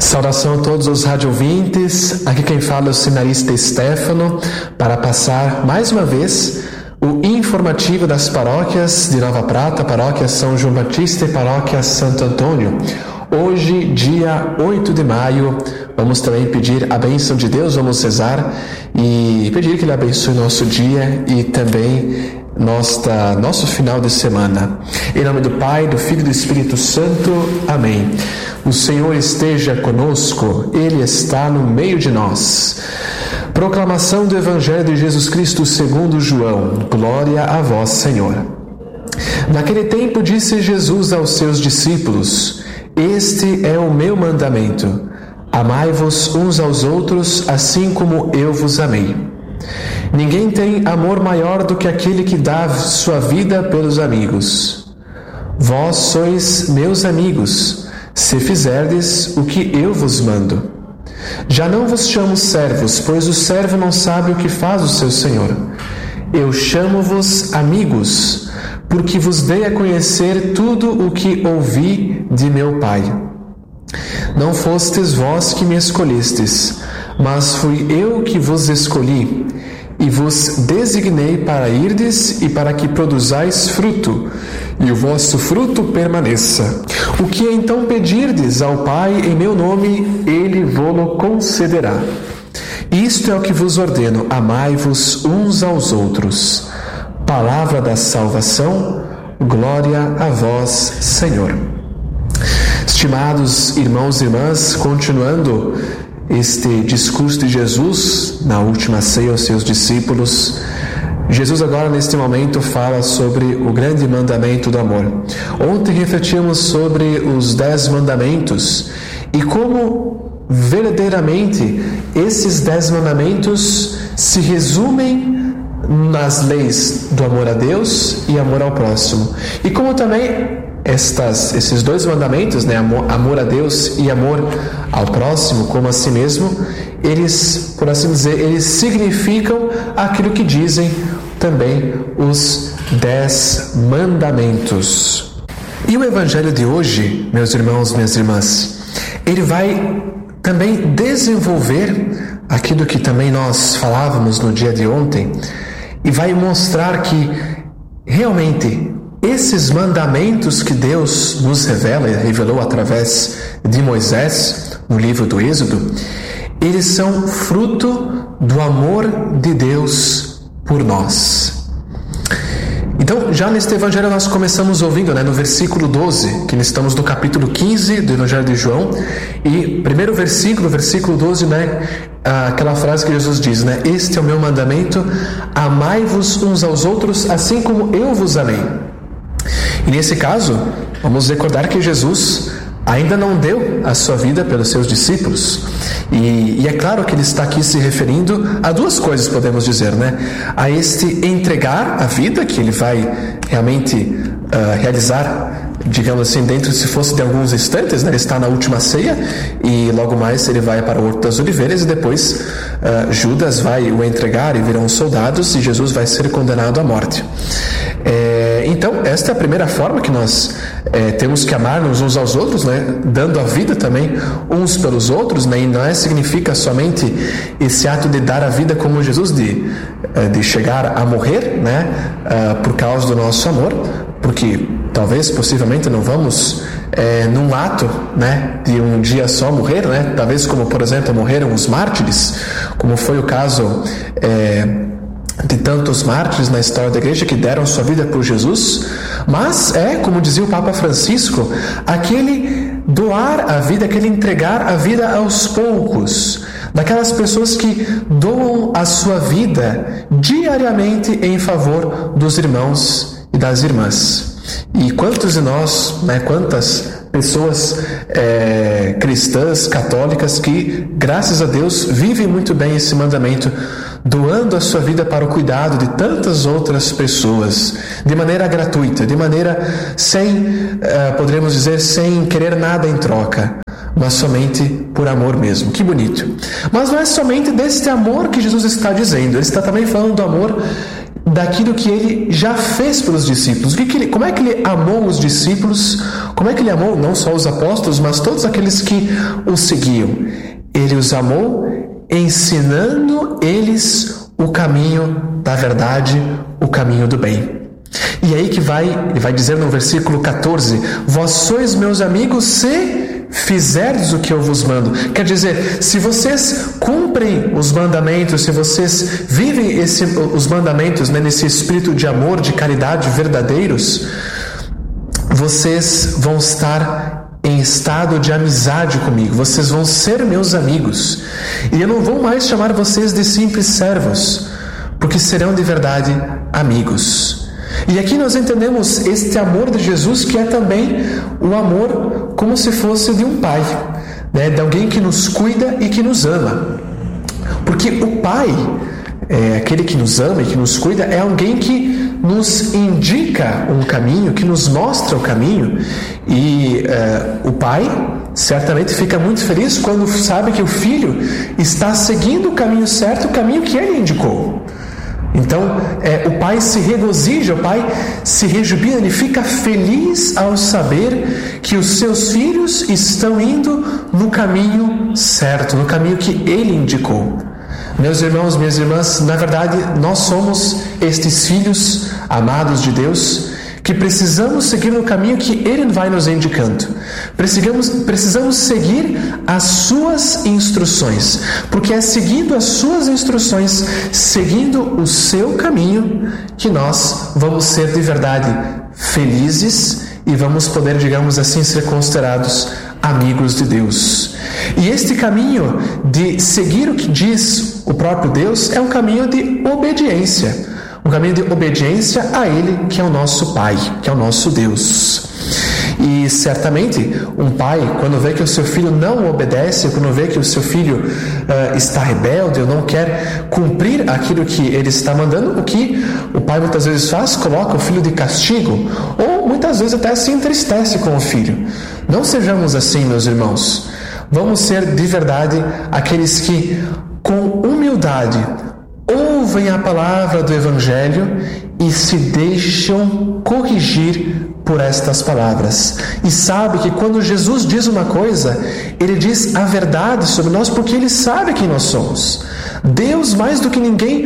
Saudação a todos os radiovintes, aqui quem fala é o seminarista Stefano, para passar mais uma vez o informativo das paróquias de Nova Prata, paróquia São João Batista e paróquia Santo Antônio. Hoje, dia 8 de maio, vamos também pedir a bênção de Deus, vamos rezar e pedir que Ele abençoe nosso dia e também nosso final de semana. Em nome do Pai, do Filho e do Espírito Santo. Amém. O Senhor esteja conosco, Ele está no meio de nós. Proclamação do Evangelho de Jesus Cristo segundo João. Glória a vós, Senhor. Naquele tempo disse Jesus aos seus discípulos: Este é o meu mandamento. Amai-vos uns aos outros, assim como eu vos amei. Ninguém tem amor maior do que aquele que dá sua vida pelos amigos. Vós sois meus amigos, se fizerdes o que eu vos mando. Já não vos chamo servos, pois o servo não sabe o que faz o seu senhor. Eu chamo-vos amigos, porque vos dei a conhecer tudo o que ouvi de meu Pai. Não fostes vós que me escolhestes, mas fui eu que vos escolhi, e vos designei para irdes e para que produzais fruto, e o vosso fruto permaneça. O que então pedirdes ao Pai em meu nome, Ele vô-lo concederá. Isto é o que vos ordeno: amai-vos uns aos outros. Palavra da salvação, glória a vós, Senhor. Estimados irmãos e irmãs, continuando este discurso de Jesus na última ceia aos seus discípulos, Jesus agora neste momento fala sobre o grande mandamento do amor. Ontem refletimos sobre os 10 mandamentos e como verdadeiramente esses 10 mandamentos se resumem nas leis do amor a Deus e amor ao próximo. E como também esses 2 mandamentos, amor a Deus e amor ao próximo como a si mesmo, eles, por assim dizer, eles significam aquilo que dizem também os 10 mandamentos. E o Evangelho de hoje, meus irmãos, minhas irmãs, ele vai também desenvolver aquilo que também nós falávamos no dia de ontem e vai mostrar que realmente esses mandamentos que Deus nos revela e revelou através de Moisés no livro do Êxodo, eles são fruto do amor de Deus por nós. Então, já neste Evangelho nós começamos ouvindo, no versículo 12, que estamos no capítulo 15 do Evangelho de João, e primeiro versículo 12, aquela frase que Jesus diz, Este é o meu mandamento, amai-vos uns aos outros, assim como eu vos amei. E nesse caso, vamos recordar que Jesus ainda não deu a sua vida pelos seus discípulos. E é claro que ele está aqui se referindo a 2 coisas, podemos dizer, a este entregar a vida, que ele vai realmente realizar, digamos assim, dentro, se fosse de alguns instantes, ele está na última ceia, e logo mais ele vai para o Horto das Oliveiras, e depois Judas vai o entregar, e virão soldados, e Jesus vai ser condenado à morte. Então, esta é a primeira forma que nós temos que amar-nos uns aos outros, dando a vida também uns pelos outros, e não significa somente esse ato de dar a vida como Jesus, de chegar a morrer, por causa do nosso amor, porque talvez, possivelmente, não vamos num ato, de um dia só morrer, talvez como, por exemplo, morreram os mártires, como foi o caso de tantos mártires na história da igreja que deram sua vida por Jesus, mas como dizia o Papa Francisco, aquele doar a vida, aquele entregar a vida aos poucos, daquelas pessoas que doam a sua vida diariamente em favor dos irmãos e das irmãs. E quantos de nós, quantas pessoas cristãs, católicas, que, graças a Deus, vivem muito bem esse mandamento, doando a sua vida para o cuidado de tantas outras pessoas, de maneira gratuita, de maneira poderíamos dizer, sem querer nada em troca, mas somente por amor mesmo. Que bonito! Mas não é somente deste amor que Jesus está dizendo, ele está também falando do amor daquilo que ele já fez pelos discípulos. Como é que ele amou os discípulos? Como é que ele amou não só os apóstolos, mas todos aqueles que o seguiam? Ele os amou ensinando eles o caminho da verdade, o caminho do bem. E aí que ele vai dizer no versículo 14: vós sois meus amigos se fizerdes o que eu vos mando. Quer dizer, se vocês cumprem os mandamentos, se vocês vivem os mandamentos, né, nesse espírito de amor, de caridade verdadeiros, vocês vão estar em estado de amizade comigo, vocês vão ser meus amigos. E eu não vou mais chamar vocês de simples servos, porque serão de verdade amigos. E aqui nós entendemos este amor de Jesus, que é também o amor como se fosse de um pai, né? De alguém que nos cuida e que nos ama. Porque o pai, aquele que nos ama e que nos cuida, é alguém que nos indica um caminho, que nos mostra o caminho. E o pai certamente fica muito feliz quando sabe que o filho está seguindo o caminho certo, o caminho que ele indicou. Então, o pai se regozija, o pai se rejubila, ele fica feliz ao saber que os seus filhos estão indo no caminho certo, no caminho que ele indicou. Meus irmãos, minhas irmãs, na verdade, nós somos estes filhos amados de Deus, que precisamos seguir no caminho que Ele vai nos indicando. Precisamos seguir as suas instruções, porque é seguindo as suas instruções, seguindo o seu caminho, que nós vamos ser de verdade felizes e vamos poder, digamos assim, ser considerados amigos de Deus. E este caminho de seguir o que diz o próprio Deus é um caminho de obediência. Um caminho de obediência a Ele, que é o nosso Pai, que é o nosso Deus. E certamente um pai, quando vê que o seu filho não obedece, quando vê que o seu filho está rebelde ou não quer cumprir aquilo que ele está mandando, o que o pai muitas vezes faz? Coloca o filho de castigo, ou muitas vezes até se entristece com o filho. Não sejamos assim, meus irmãos. Vamos ser de verdade aqueles que, com humildade, ouvem a palavra do Evangelho e se deixam corrigir por estas palavras. E sabe que quando Jesus diz uma coisa, Ele diz a verdade sobre nós, porque Ele sabe quem nós somos. Deus, mais do que ninguém,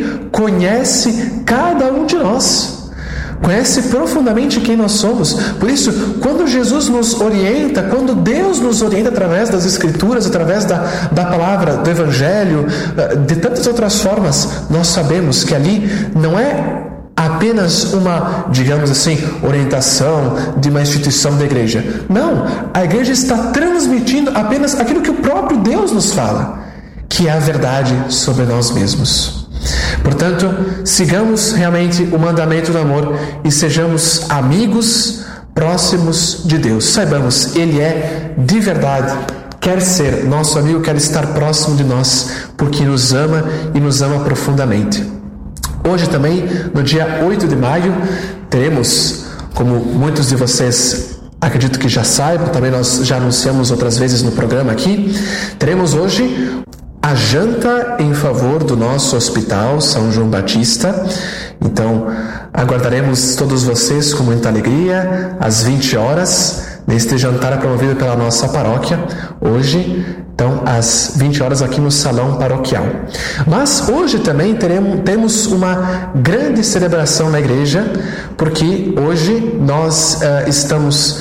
conhece cada um de nós. Conhece profundamente quem nós somos. Por isso, quando Jesus nos orienta, quando Deus nos orienta através das Escrituras, através da palavra, do Evangelho, de tantas outras formas, nós sabemos que ali não é apenas uma, digamos assim, orientação de uma instituição da igreja. Não, a igreja está transmitindo apenas aquilo que o próprio Deus nos fala, que é a verdade sobre nós mesmos. Portanto, sigamos realmente o mandamento do amor e sejamos amigos próximos de Deus. Saibamos, Ele é de verdade, quer ser nosso amigo, quer estar próximo de nós, porque nos ama e nos ama profundamente. Hoje também, no dia 8 de maio, teremos, como muitos de vocês acredito que já saibam, também nós já anunciamos outras vezes no programa aqui, teremos hoje a janta em favor do nosso Hospital São João Batista. Então, aguardaremos todos vocês com muita alegria, às 20 horas, neste jantar promovido pela nossa paróquia, hoje, então, às 20 horas aqui no Salão Paroquial. Mas hoje também temos uma grande celebração na igreja, porque hoje nós estamos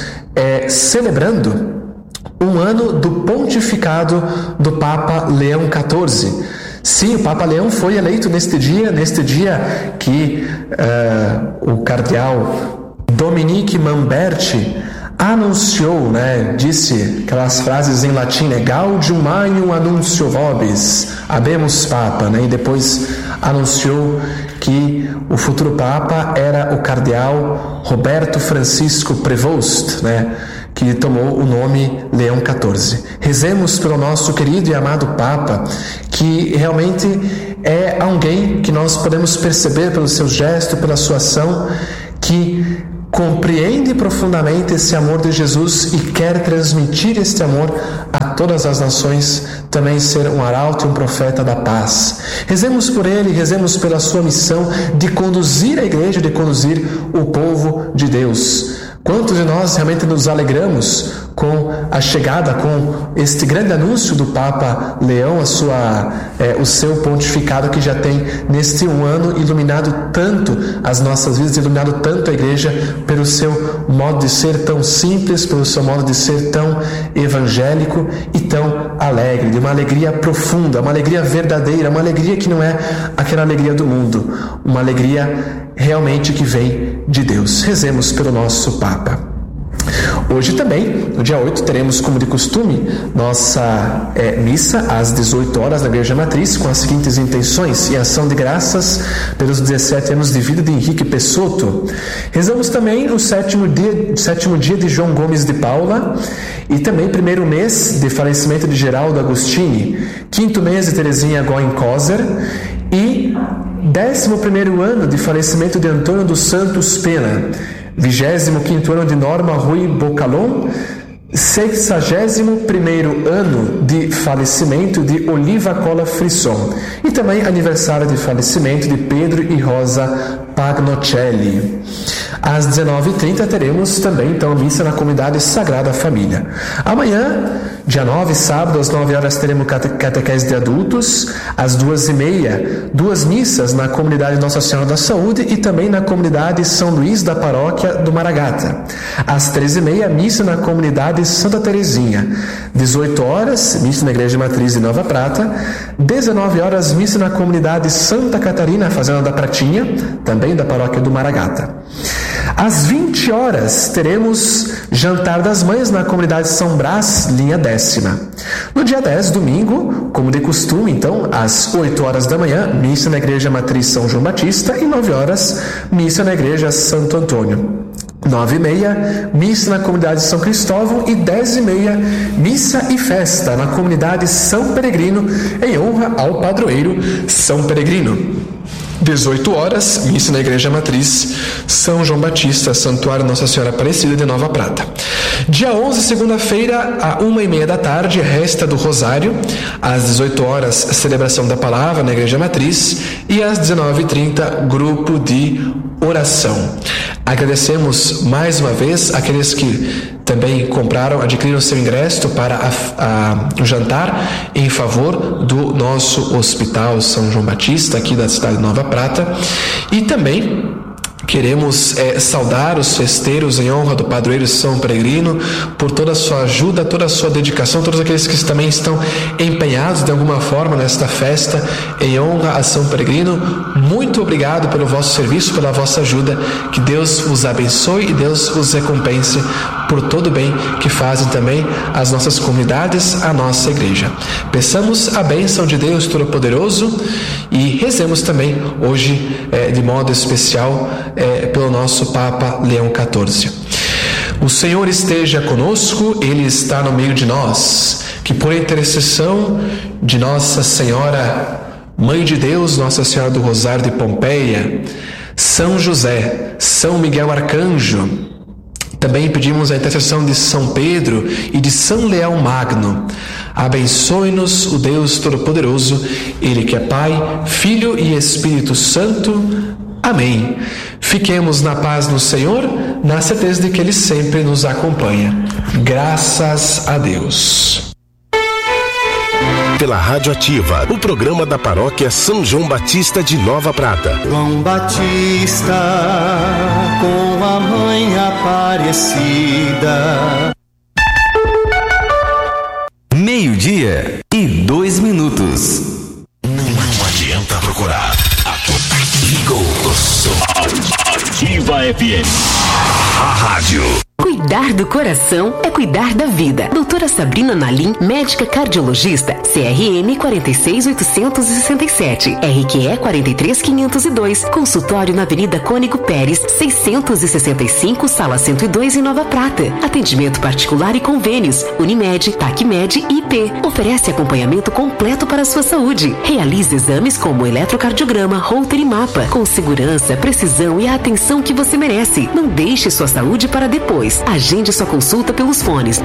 celebrando um ano do pontificado do Papa Leão XIV. Sim, o Papa Leão foi eleito neste dia que o cardeal Dominique Mamberti anunciou, disse aquelas frases em latim, Gaudium Magnum Annuncio Vobis, habemus Papa, e depois anunciou que o futuro Papa era o cardeal Roberto Francisco Prevost, que tomou o nome Leão XIV. Rezemos pelo nosso querido e amado Papa, que realmente é alguém que nós podemos perceber pelo seu gesto, pela sua ação, que compreende profundamente esse amor de Jesus e quer transmitir este amor a todas as nações, também ser um arauto e um profeta da paz. Rezemos por ele, rezemos pela sua missão de conduzir a igreja, de conduzir o povo de Deus. Quantos de nós realmente nos alegramos com a chegada, com este grande anúncio do Papa Leão, o seu pontificado que já tem neste um ano iluminado tanto as nossas vidas, iluminado tanto a Igreja pelo seu modo de ser tão simples, pelo seu modo de ser tão evangélico e tão alegre, de uma alegria profunda, uma alegria verdadeira, uma alegria que não é aquela alegria do mundo, uma alegria realmente que vem de Deus. Rezemos pelo nosso Papa. Hoje também, no dia 8, teremos, como de costume, nossa missa às 18 horas na Igreja Matriz, com as seguintes intenções: em ação de graças pelos 17 anos de vida de Henrique Pessotto. Rezamos também o sétimo dia de João Gomes de Paula, e também primeiro mês de falecimento de Geraldo Agostini, quinto mês de Terezinha Goen-Koser e 11º ano de falecimento de Antônio dos Santos Pena, 25º ano de Norma Rui Bocalon, 61º ano de falecimento de Oliva Cola Frisson e também aniversário de falecimento de Pedro e Rosa Pagnocelli. Às 19h30 teremos também então missa na comunidade Sagrada Família. Amanhã, dia 9, sábado, às 9 horas teremos catequese de adultos. Às 2h30, 2 missas na comunidade Nossa Senhora da Saúde e também na comunidade São Luís da Paróquia do Maragata. Às 13h30, missa na comunidade Santa Terezinha. 18 horas, missa na Igreja Matriz de Nova Prata. 19 horas, missa na comunidade Santa Catarina, Fazenda da Pratinha, também da Paróquia do Maragata. Às 20 horas, teremos Jantar das Mães na comunidade São Brás, linha 10ª. No dia 10, domingo, como de costume, então, às 8 horas da manhã, missa na Igreja Matriz São João Batista e 9 horas, missa na Igreja Santo Antônio. 9h30, missa na comunidade São Cristóvão e 10h30, missa e festa na comunidade São Peregrino, em honra ao padroeiro São Peregrino. 18 horas, missa na Igreja Matriz São João Batista, Santuário Nossa Senhora Aparecida de Nova Prata. Dia 11, segunda-feira, à 1h30 da tarde, resta do Rosário. Às 18 horas, celebração da Palavra na Igreja Matriz. E às 19h30, grupo de oração. Agradecemos mais uma vez aqueles que também adquiriram seu ingresso para o jantar em favor do nosso Hospital São João Batista, aqui da cidade de Nova Prata. E também queremos saudar os festeiros em honra do padroeiro São Peregrino por toda a sua ajuda, toda a sua dedicação, todos aqueles que também estão empenhados de alguma forma nesta festa em honra a São Peregrino. Muito obrigado pelo vosso serviço, pela vossa ajuda. Que Deus vos abençoe e Deus vos recompense por todo o bem que fazem também as nossas comunidades, a nossa igreja. Peçamos a bênção de Deus Todo-Poderoso e rezemos também hoje de modo especial pelo nosso Papa Leão XIV. O Senhor esteja conosco, Ele está no meio de nós. Que por intercessão de Nossa Senhora, Mãe de Deus, Nossa Senhora do Rosário de Pompeia, São José, São Miguel Arcanjo, também pedimos a intercessão de São Pedro e de São Leão Magno. Abençoe-nos o Deus Todo-Poderoso, Ele que é Pai, Filho e Espírito Santo. Amém. Fiquemos na paz no Senhor, na certeza de que Ele sempre nos acompanha. Graças a Deus. Pela Rádio Ativa, o programa da Paróquia São João Batista de Nova Prata. João Batista, com a Mãe Aparecida. 12:02. Não adianta procurar. Ativa FM. A rádio. Cuidar do coração é cuidar da vida. Doutora Sabrina Nalim, médica cardiologista, CRM 46867, RQE 43502, consultório na Avenida Cônigo Pérez, 665, sala 102 em Nova Prata. Atendimento particular e convênios, Unimed, TACMED e IP. Oferece acompanhamento completo para a sua saúde. Realize exames como eletrocardiograma, Holter e mapa, com segurança, precisão e a atenção que você merece. Não deixe sua saúde para depois. Agende sua consulta pelos fones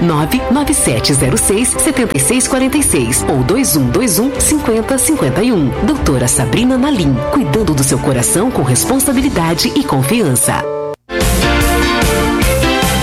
99706-7646 ou 2121-5051. Doutora Sabrina Nalim, cuidando do seu coração com responsabilidade e confiança.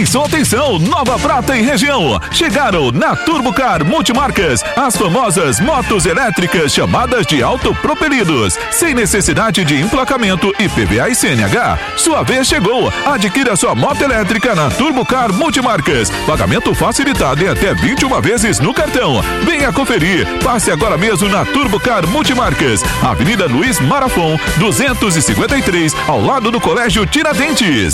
Atenção, atenção, Nova Prata e região. Chegaram na Turbocar Multimarcas as famosas motos elétricas chamadas de autopropelidos, sem necessidade de emplacamento IPVA e CNH. Sua vez chegou. Adquira sua moto elétrica na Turbocar Multimarcas. Pagamento facilitado em até 21 vezes no cartão. Venha conferir. Passe agora mesmo na Turbocar Multimarcas, Avenida Luiz Marafon, 253, ao lado do Colégio Tiradentes.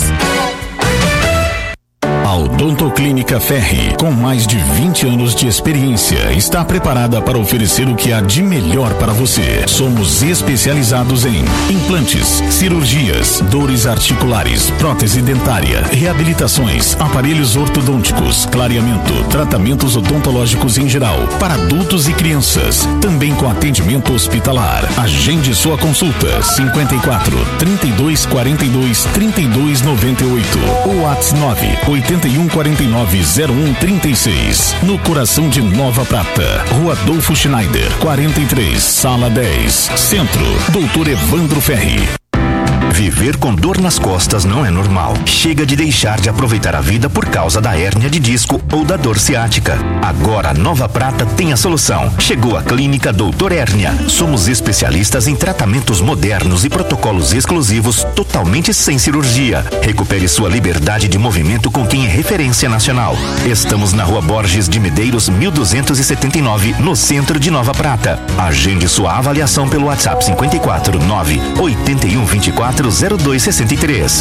A Odontoclínica Ferri, com mais de 20 anos de experiência, está preparada para oferecer o que há de melhor para você. Somos especializados em implantes, cirurgias, dores articulares, prótese dentária, reabilitações, aparelhos ortodônticos, clareamento, tratamentos odontológicos em geral, para adultos e crianças, também com atendimento hospitalar. Agende sua consulta 54 32 42 32 98 ou WhatsApp 9 8149-0136, no coração de Nova Prata, Rua Adolfo Schneider, 43, Sala 10, Centro, Doutor Evandro Ferri. Viver com dor nas costas não é normal. Chega de deixar de aproveitar a vida por causa da hérnia de disco ou da dor ciática. Agora a Nova Prata tem a solução. Chegou a Clínica Doutor Hérnia. Somos especialistas em tratamentos modernos e protocolos exclusivos totalmente sem cirurgia. Recupere sua liberdade de movimento com quem é referência nacional. Estamos na Rua Borges de Medeiros, 1279, no centro de Nova Prata. Agende sua avaliação pelo WhatsApp 54 9 81 24 0263.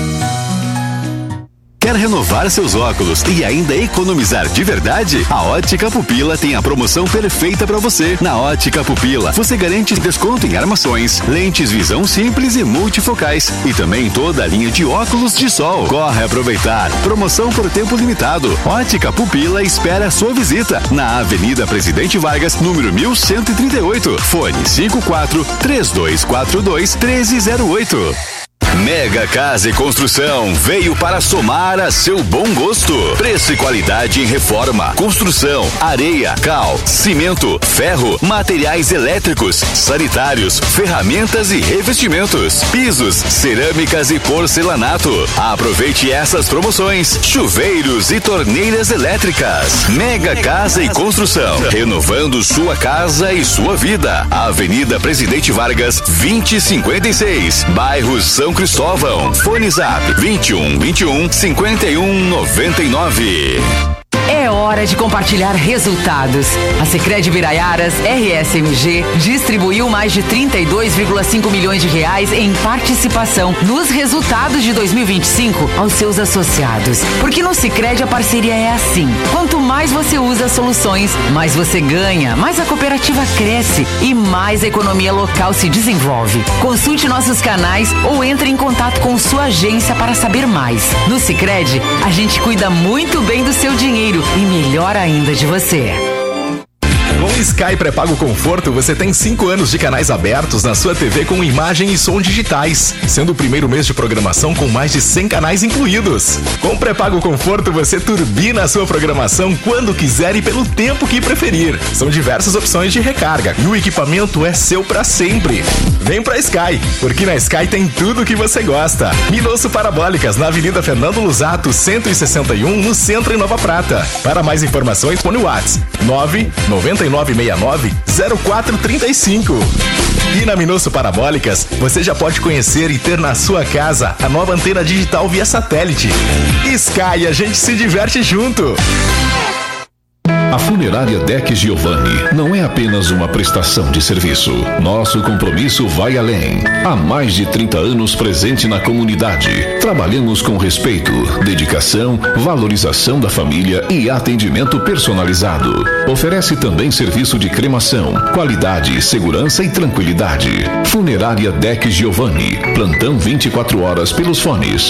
Quer renovar seus óculos e ainda economizar de verdade? A Ótica Pupila tem a promoção perfeita para você. Na Ótica Pupila, você garante desconto em armações, lentes visão simples e multifocais e também toda a linha de óculos de sol. Corre aproveitar. Promoção por tempo limitado. Ótica Pupila espera a sua visita na Avenida Presidente Vargas, número 1138. Fone 54 3242 1308. Mega Casa e Construção veio para somar a seu bom gosto. Preço e qualidade em reforma, construção, areia, cal, cimento, ferro, materiais elétricos, sanitários, ferramentas e revestimentos, pisos, cerâmicas e porcelanato. Aproveite essas promoções: chuveiros e torneiras elétricas. Mega Casa e Construção, renovando sua casa e sua vida. Avenida Presidente Vargas, 2056, bairro São Cristóvão. Fone Zap 21 21 51 99. É hora de compartilhar resultados. A Sicredi Biraiaras RSMG distribuiu mais de 32,5 milhões de reais em participação nos resultados de 2025 aos seus associados. Porque no Sicredi a parceria é assim: quanto mais você usa soluções, mais você ganha, mais a cooperativa cresce e mais a economia local se desenvolve. Consulte nossos canais ou entre em contato com sua agência para saber mais. No Sicredi, a gente cuida muito bem do seu dinheiro e melhor ainda de você. Com o Sky Pré-Pago Conforto, você tem 5 anos de canais abertos na sua TV com imagem e som digitais, sendo o primeiro mês de programação com mais de 100 canais incluídos. Com o Pré-Pago Conforto, você turbina a sua programação quando quiser e pelo tempo que preferir. São diversas opções de recarga e o equipamento é seu para sempre. Vem pra Sky, porque na Sky tem tudo o que você gosta. Minosso Parabólicas, na Avenida Fernando Lusato, 161, no centro em Nova Prata. Para mais informações, põe o WhatsApp 99969-0435. E na Minosso Parabólicas, você já pode conhecer e ter na sua casa a nova antena digital via satélite. Sky, a gente se diverte junto. A Funerária Deck Giovanni não é apenas uma prestação de serviço. Nosso compromisso vai além. Há mais de 30 anos presente na comunidade. Trabalhamos com respeito, dedicação, valorização da família e atendimento personalizado. Oferece também serviço de cremação, qualidade, segurança e tranquilidade. Funerária Deck Giovanni. Plantão 24 horas pelos fones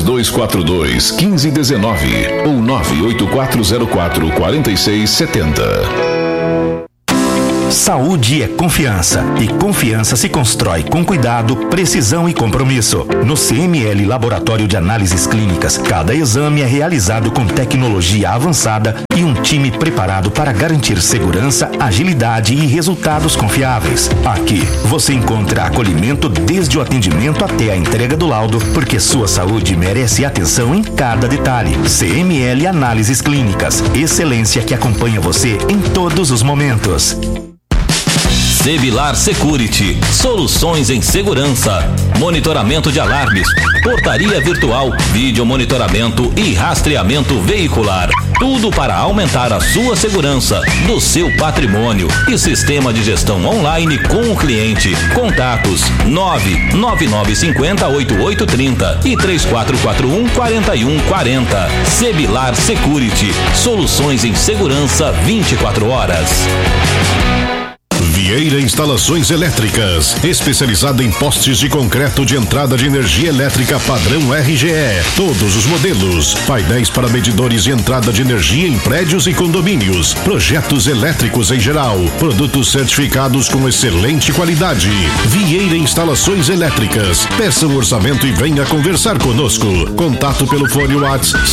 3242-1519 ou 98404-4670. Saúde é confiança e confiança se constrói com cuidado, precisão e compromisso. No CML Laboratório de Análises Clínicas, cada exame é realizado com tecnologia avançada e um time preparado para garantir segurança, agilidade e resultados confiáveis. Aqui você encontra acolhimento desde o atendimento até a entrega do laudo, porque sua saúde merece atenção em cada detalhe. CML Análises Clínicas, excelência que acompanha você em todos os momentos. Sebilar Security, soluções em segurança, monitoramento de alarmes, portaria virtual, vídeo monitoramento e rastreamento veicular. Tudo para aumentar a sua segurança, do seu patrimônio e sistema de gestão online com o cliente. Contatos 99950-8830 e 3441-4140. Sebilar Security, soluções em segurança 24 horas. Vieira Instalações Elétricas, especializada em postes de concreto de entrada de energia elétrica padrão RGE. Todos os modelos, painéis para medidores de entrada de energia em prédios e condomínios, projetos elétricos em geral, produtos certificados com excelente qualidade. Vieira Instalações Elétricas. Peça um orçamento e venha conversar conosco. Contato pelo fone WhatsApp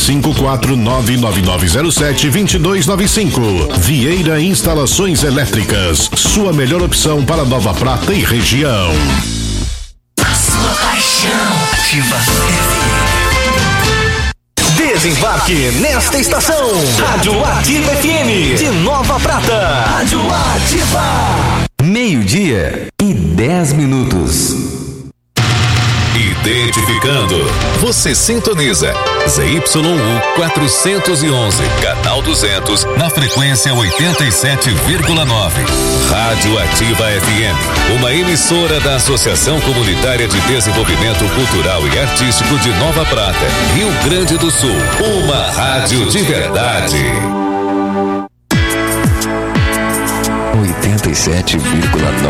5499907-2295. Vieira Instalações Elétricas. Sua melhor opção para Nova Prata e região. Sua paixão. Ativa FM. Desembarque nesta estação. Rádio Ativa FM de Nova Prata. Rádio Ativa. 12:10. Identificando. Você sintoniza ZYU 411, canal 200, na frequência 87,9. Rádio Ativa FM, uma emissora da Associação Comunitária de Desenvolvimento Cultural e Artístico de Nova Prata, Rio Grande do Sul. Uma rádio de verdade. 87,9.